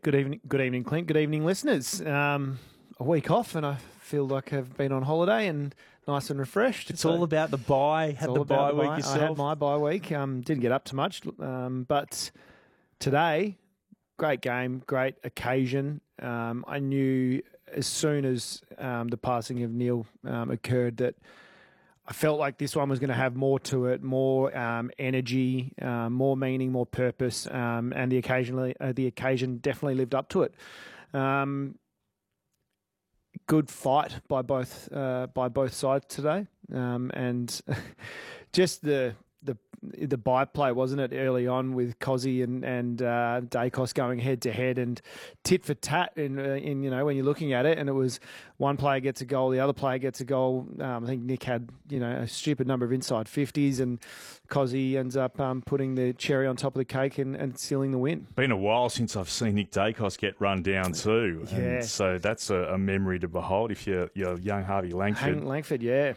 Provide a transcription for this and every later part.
Good evening, Clint. Good evening, listeners. A week off, and I feel like I've been on holiday and nice and refreshed. It's all about the bye. Had the bye week yourself. I had my bye week. Didn't get up too much, but today, great game, great occasion. I knew as soon as the passing of Neil occurred that I felt like this one was going to have more to it, more energy, more meaning, more purpose, and the occasion definitely lived up to it. Good fight by both sides today, and just the byplay, wasn't it, early on with Cozzy and Daicos going head to head and tit for tat in when you're looking at it, and it was one player gets a goal, the other player gets a goal. I think Nick had a stupid number of inside 50s, and Cozzy ends up putting the cherry on top of the cake and sealing the win. Been a while since I've seen Nick Daicos get run down too, Yeah. And so that's a memory to behold if you're young Harvey Langford. Langford, yeah.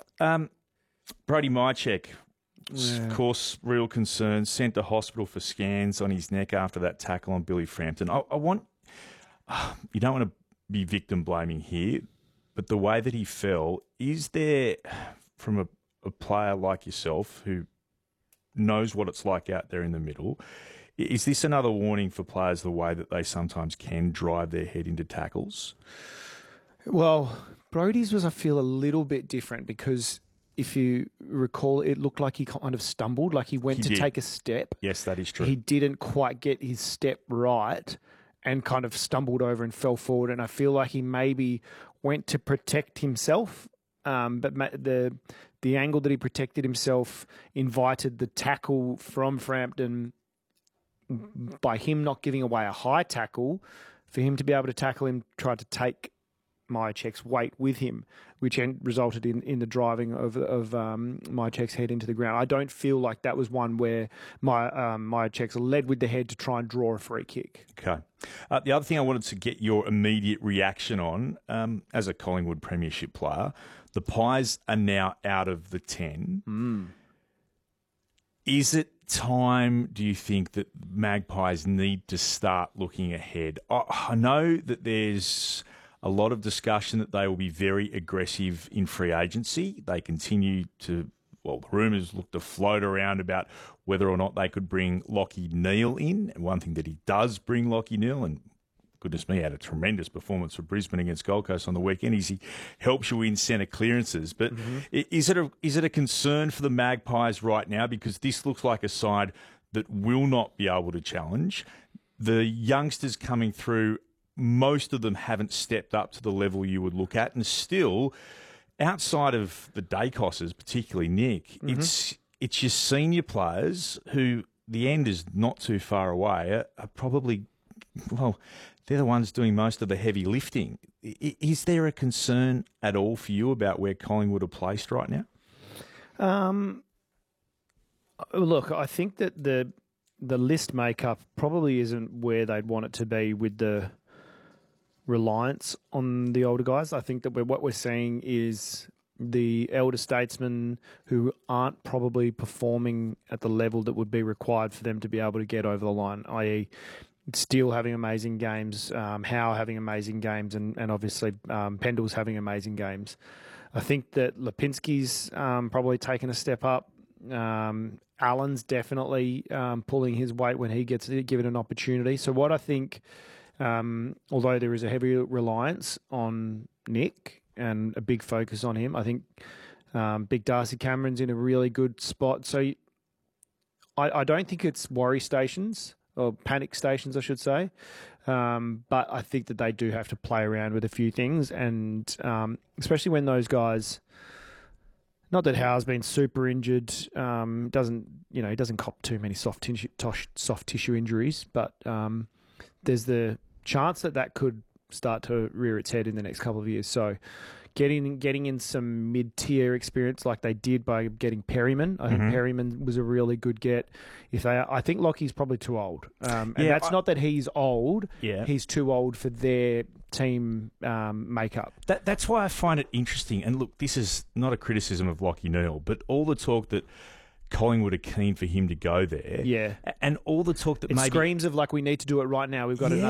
Brody Mychek. Yeah. Of course, real concern, sent to hospital for scans on his neck after that tackle on Billy Frampton. I want, you don't want to be victim blaming here, but the way that he fell, is there, from a player like yourself who knows what it's like out there in the middle, is this another warning for players the way that they sometimes can drive their head into tackles? Well, Brody's was, I feel, a little bit different because if you recall, it looked like he kind of stumbled, like he went to take a step. Yes, that is true. He didn't quite get his step right and kind of stumbled over and fell forward. And I feel like he maybe went to protect himself, but the angle that he protected himself invited the tackle from Frampton by him not giving away a high tackle. For him to be able to tackle him, tried to take Mychek's weight with him, which resulted in the driving of Mychek's head into the ground. I don't feel like that was one where Mychek's led with the head to try and draw a free kick. Okay. The other thing I wanted to get your immediate reaction on, as a Collingwood Premiership player, the Pies are now out of the 10. Is it time, do you think, that Magpies need to start looking ahead? I know that there's a lot of discussion that they will be very aggressive in free agency. They continue to, the rumours look to float around about whether or not they could bring Lachie Neale in. And one thing that he does bring Lachie Neale, and goodness me, had a tremendous performance for Brisbane against Gold Coast on the weekend, is he helps you in centre clearances. But is it a concern for the Magpies right now? Because this looks like a side that will not be able to challenge. The youngsters coming through, most of them haven't stepped up to the level you would look at. And still, outside of the Daicoses, particularly Nick, it's your senior players who the end is not too far away, are probably, they're the ones doing most of the heavy lifting. Is there a concern at all for you about where Collingwood are placed right now? Look, I think that the list makeup probably isn't where they'd want it to be with the reliance on the older guys. I think that what we're seeing is the elder statesmen who aren't probably performing at the level that would be required for them to be able to get over the line, i.e. Steele having amazing games, Howe having amazing games, and obviously Pendle's having amazing games. I think that Lipinski's probably taken a step up. Allen's definitely pulling his weight when he gets given an opportunity. So what I think, although there is a heavy reliance on Nick and a big focus on him, I think Big Darcy Cameron's in a really good spot. So I don't think it's worry stations, or panic stations, I should say. But I think that they do have to play around with a few things, and especially when those guys, not that Howe's been super injured, he doesn't cop too many soft tissue injuries, but there's the chance that could start to rear its head in the next couple of years. So getting in some mid-tier experience like they did by getting Perryman. I think Perryman was a really good get. I think Lockie's probably too old. That's not that he's old. Yeah. He's too old for their team makeup. That's why I find it interesting. And look, this is not a criticism of Lachie Neale, but all the talk that Collingwood are keen for him to go there. Yeah. And all the talk that it screams of like, we need to do it right now. We've got another